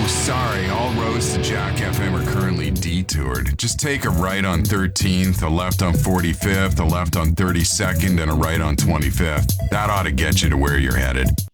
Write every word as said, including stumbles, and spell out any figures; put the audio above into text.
Oh, sorry. All roads to Jack F M are currently detoured. Just take a right on thirteenth, a left on forty-fifth, a left on thirty-second, and a right on twenty-fifth. That ought to get you to where you're headed.